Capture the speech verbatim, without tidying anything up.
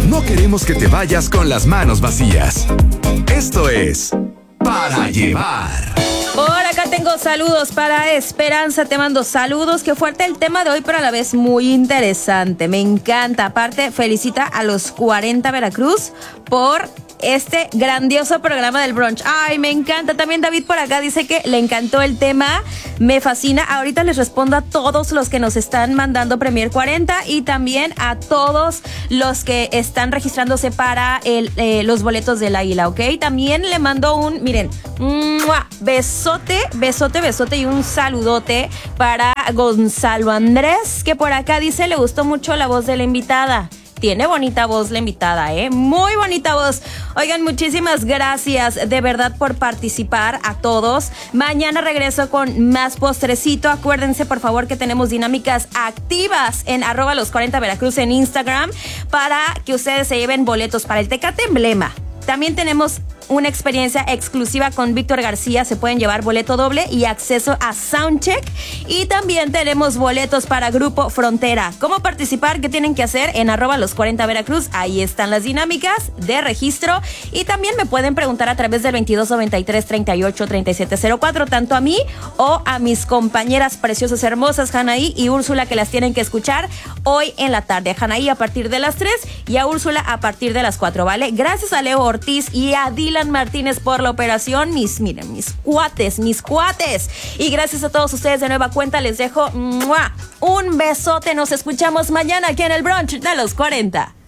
no queremos que te vayas con las manos vacías. Esto es Para Llevar. Por acá tengo saludos para Esperanza, te mando saludos. Qué fuerte el tema de hoy, pero a la vez muy interesante. Me encanta. Aparte, felicita a los cuarenta Veracruz por este grandioso programa del brunch. Ay, me encanta. También David por acá dice que le encantó el tema. Me fascina. Ahorita les respondo a todos los que nos están mandando Premier cuarenta y también a todos los que están registrándose para el, eh, los boletos del Águila, ¿ok? También le mando un, miren, ¡mua! besote, besote, besote y un saludote para Gonzalo Andrés, que por acá dice le gustó mucho la voz de la invitada. Tiene bonita voz la invitada, ¿eh? Muy bonita voz. Oigan, muchísimas gracias de verdad por participar a todos. Mañana regreso con más postrecito. Acuérdense, por favor, que tenemos dinámicas activas en arroba los cuarenta Veracruz en Instagram para que ustedes se lleven boletos para el Tecate Emblema. También tenemos una experiencia exclusiva con Víctor García. Se pueden llevar boleto doble y acceso a Soundcheck. Y también tenemos boletos para Grupo Frontera. ¿Cómo participar? ¿Qué tienen que hacer? En arroba los cuarenta Veracruz. Ahí están las dinámicas de registro. Y también me pueden preguntar a través del veintidós noventa y tres treinta y ocho treinta y siete cero cuatro, tanto a mí o a mis compañeras preciosas, hermosas, Janaí y Úrsula, que las tienen que escuchar hoy en la tarde. A Janaí a partir de las tres y a Úrsula a partir de las cuatro, ¿vale? Gracias a Leo Ortiz y a Dylan Martínez por la operación. Mis, miren, mis cuates, mis cuates. Y gracias a todos ustedes de nueva cuenta. Les dejo ¡mua! Un besote. Nos escuchamos mañana aquí en el brunch de los cuarenta.